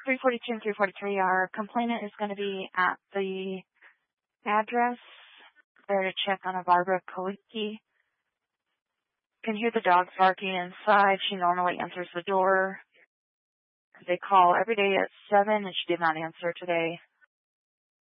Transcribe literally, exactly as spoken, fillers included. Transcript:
three forty-two and three forty-three, our complainant is going to be at the address there to check on a Barbara Kalicki. Can hear the dogs barking inside. She normally answers the door. They call every day at seven, and she did not answer today.